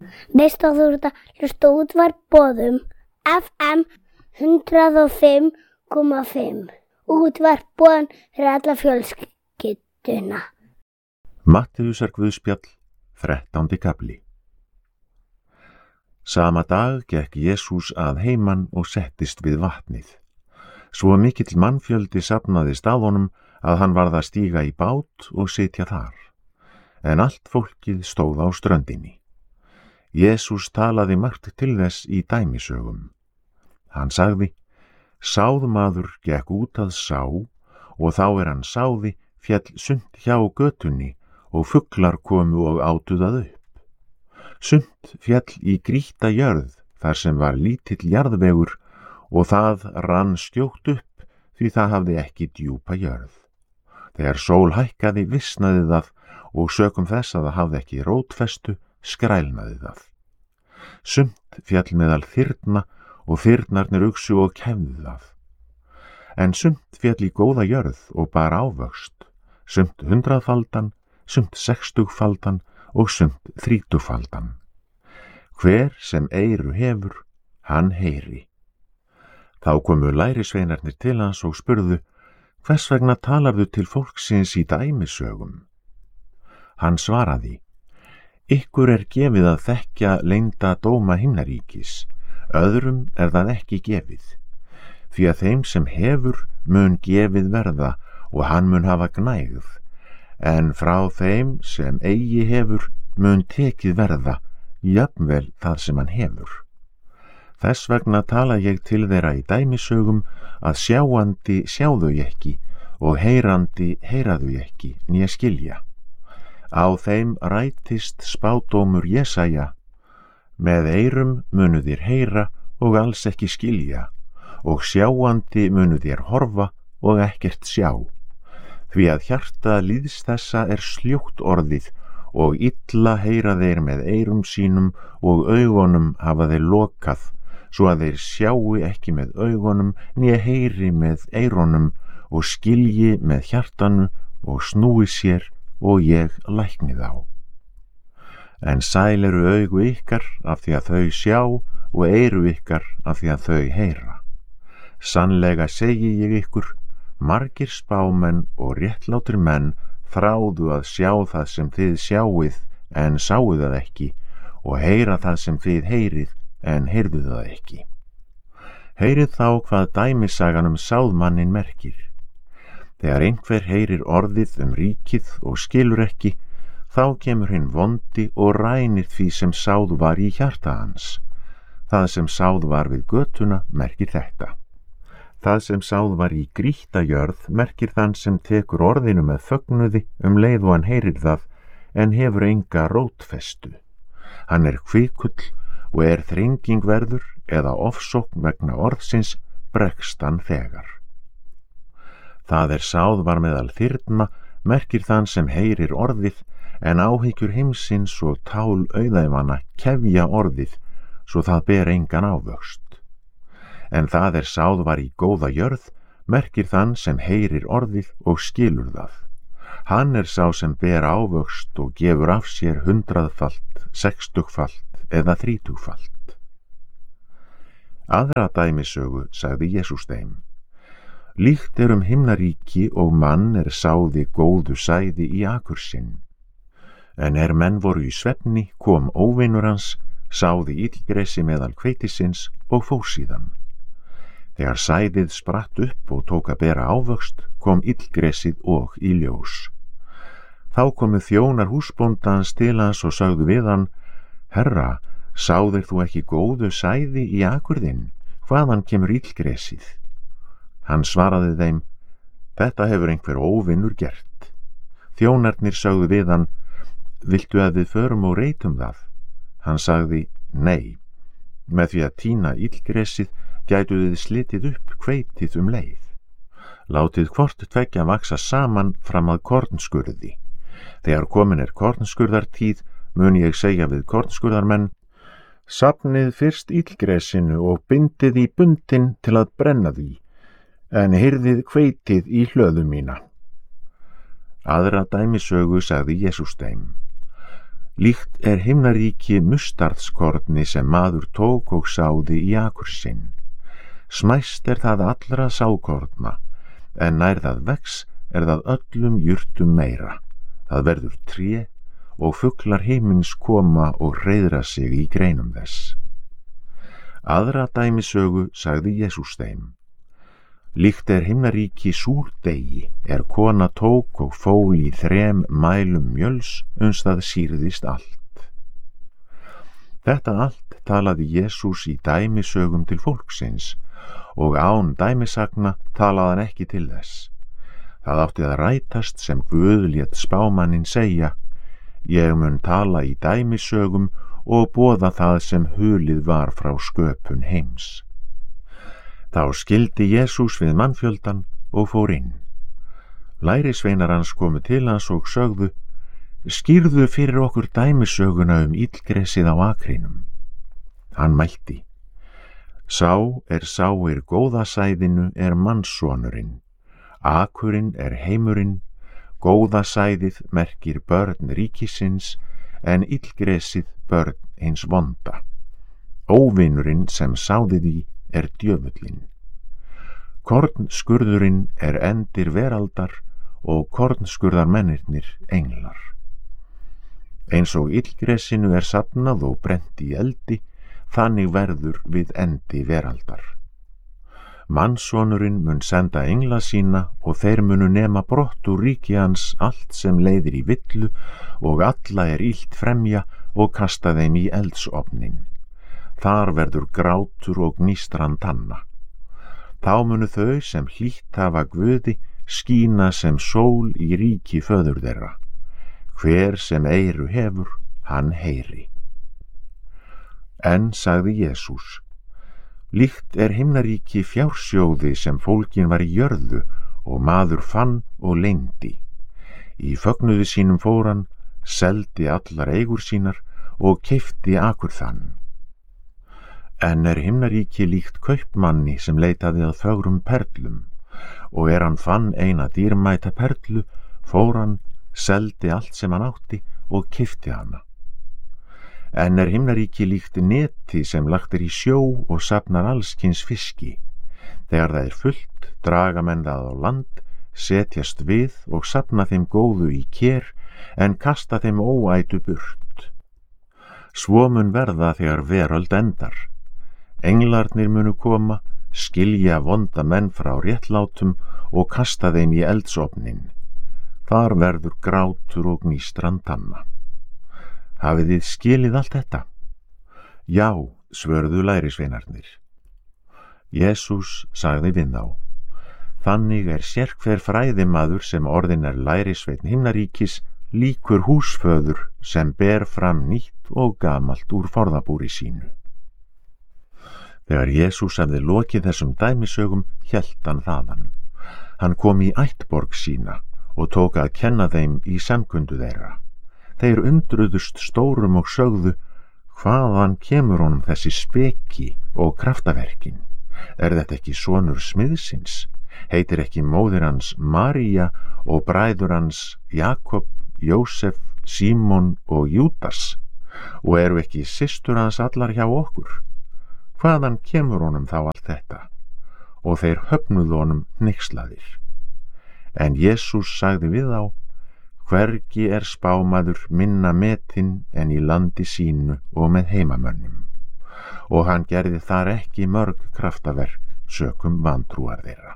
Veist að þú ert að hlusta útvarp Boðum FM 105,5. Útvarp Boðum fyrir alla fjölskylduna. Mattheusar Guðspjall, 13. kafli. Sama dag gekk Jesús að heiman og settist við vatnið. Svo mikill mannfjöldi safnaðist að honum að hann varð að stíga í bát og sitja þar. En allt fólkið stóð á ströndinni. Jesús talaði margt til þess í dæmisögum. Hann sagði: Sáðmaður gekk út að sá, og þá hann sáði, féll sumt hjá götunni, og fuglar komu og átu það upp. Sumt féll í grýtta jörð, þar sem var lítill jarðvegur, og það rann skjótt upp, því það hafði ekki djúpa jörð. Þegar sól hækkaði visnaði það, og sökum þess að það hafði ekki rótfestu, skrælnaði það. Sumt féll meðal þyrna, og þyrnarnir uxu og kæfðu það. En sumt féll í góða jörð og bar ávöxt, sumt 100-faldan, sumt 60-faldan og sumt 30-faldan. Hver sem eyru hefur, hann heyri. Þá komu lærisveinarnir til hans og spurðu: Hvers vegna talarðu til fólksins í dæmisögum? Hann svaraði: Ykkur gefið að þekkja leynda dóma himnaríkis, öðrum það ekki gefið. Því að þeim sem hefur mun gefið verða, og hann mun hafa gnægð, en frá þeim sem eigi hefur mun tekið verða, jafnvel það sem hann hefur. Þess vegna tala ég til þeirra í dæmisögum að sjáandi sjá þau ekki, og heyrandi heyra þau ekki, né skilja. Á þeim rætist spádómur Jesaja: Með eyrum munu þér heyra og alls ekki skilja, og sjáandi munu þér horfa og ekkert sjá. Því að hjarta líðs þessa sljótt orðið, og illa heyra þeir með eyrum sínum, og augunum hafa þeir lokað, svo að þeir sjáu ekki með augunum, né heyri með eyrunum, og skilji með hjartanu, og snúi sér, og ég lækni þá. En sæl eru augu ykkar af því að þau sjá, og eyru ykkar af því að þau heyra. Sannlega segi ég ykkur, margir spámenn og réttlátir menn þráðu að sjá það sem þið sjáið, en sáu það ekki, og heyra það sem þið heyrið, en heyrðu það ekki. Heyrið þá hvað dæmisagan sáðmanninn merkir. Þegar einhver heyrir orðið ríkið og skilur ekki, þá kemur hinn vondi og rænir því sem sáð var í hjarta hans. Það sem sáð var við götuna merkir þetta. Það sem sáð var í grýtta jörð merkir þann sem tekur orðinu með fögnuði leið og hann heyrir það, en hefur enga rótfestu. Hann hvikull og þrengingverður eða ofsókn vegna orðsins, bregst hann þegar. Það sáð var meðal þyrna merkir þann sem heyrir orðið, en áhyggjur heimsins og tál auðæfanna kefja orðið, svo það ber engan ávöxt. En það sáð var í góða jörð merkir þann sem heyrir orðið og skilur það. Hann sá sem ber ávöxt og gefur af sér 100-falt, 60-falt eða 30-falt. Aðra dæmisögu sagði Jesús þeim: Líkt himnaríki og mann sáði góðu sæði í akur sinn. En menn voru í svefni, kom óvinur hans, sáði illgresi meðal hveitisins og fór síðan. Þegar sæðið spratt upp og tók að bera ávöxt, kom illgresið og í ljós. Þá komu þjónar húsbóndans til hans og sagðu við hann: Herra, sáðir þú ekki góðu sæði í akur þinn? Hvaðan kemur illgresið? Hann svaraði þeim: Þetta hefur einhver óvinnur gert. Þjónarnir sagðu við hann: Viltu að við förum og reytum það? Hann sagði: Nei, með því að tína illgresið gætu þið slitið upp hveitið leið. Látið hvort tveggja vaxa saman fram að kornskurði. Þegar komin kornskurðartíð mun ég segja við kornskurðarmenn: Safnið fyrst illgresinu og bindið í bundin til að brenna því, en hirðið hveitið í hlöðu mína. Aðra dæmisögu sagði Jesús þeim: Líkt himnaríki mustardskorni sem maður tók og sáði í akur sinn. Smæst það allra sákorna, en nær það vex það öllum jurtum meira. Það verður tré og fuglar himins koma og hreiðra sig í greinum þess. Aðra dæmisögu sagði Jesús þeim. Líkt himnaríki súrdegi kona tók og fól í 3 mælum mjöls uns það sýrðist allt. Þetta allt talaði Jesús í dæmisögum til fólksins og án dæmisagna talaði hann ekki til þess. Það átti að rætast sem Guð lét spámanninn segja: Ég mun tala í dæmisögum og boða það sem hulið var frá sköpun heims. Þá skildi Jesús við mannfjöldan og fór inn. Lærisveinar hans komu til hans og sögðu: Skýrðu fyrir okkur dæmisöguna illgresið á akrinum. Hann mælti: Sá sáir góðasæðinu mannssonurinn, akurinn heimurinn, góðasæðið merkir börn ríkisins, en illgresið börn hins vonda. Óvinurinn sem sáði því djöfullinn. Kornskurðurinn endir veraldar og kornskurðarmennirnir englar. Eins og illgresinu safnað og brennt í eldi, þannig verður við endi veraldar. Mannssonurinn mun senda engla sína og þeir munu nema brott úr ríki hans allt sem leiðir í villu og alla illt fremja og kasta þeim í eldsofnin. Þar verður grátur og gnýstran tanna. Þá munu þau sem hlýtt hafa Guði skína sem sól í ríki föður þeirra. Hver sem eyru hefur, hann heyri. En sagði Jesús: Líkt himnaríki fjársjóði sem fólgin var í jörðu og maður fann og leyndi. Í fögnuði sínum fór hann, seldi allar eigur sínar og keypti akur þann. En himnaríki líkt kaupmanni sem leitaði að fögrum perlum, og hann fann eina dýrmæta perlu, fór hann, seldi allt sem hann átti og keypti hana. En himnaríki líkt neti sem lagt í sjó og safnar allskyns fiski. Þegar það fullt, draga menn það á land, setjast við og safna þeim góðu í ker, en kasta þeim óætu burt. Svo mun verða þegar veröld endar. Englarnir munu koma, skilja vonda menn frá réttlátum og kasta þeim í eldsofnin. Þar verður grátur og gnýstran tanna. Hafið þið skilið allt þetta? Já, svörðu lærisveinarnir. Jesús sagði við þá: Þannig sérhver fræðimaður sem orðinn lærisveinn himnaríkis líkur húsföður sem ber fram nýtt og gamalt úr forðabúri sínu. Þegar Jesús hafði lokið þessum dæmisögum, hélt hann þaðan. Hann kom í ættborg sína og tók að kenna þeim í samkundu þeirra. Þeir undruðust stórum og sögðu: Hvaðan kemur honum þessi speki og kraftaverkin? Þetta ekki sonur smiðsins? Heitir ekki móðir hans María og bræður hans Jakob, Jósef, Símon og Júdas? Og ekki systur hans allar hjá okkur? Hvaðan kemur honum þá allt þetta? Og þeir höfnuðu honum hneykslaðir. En Jesús sagði við þá: Hvergi spámaður minna metinn en í landi sínu og með heimamönnum. Og hann gerði þar ekki mörg kraftaverk sökum vantrúar þeirra.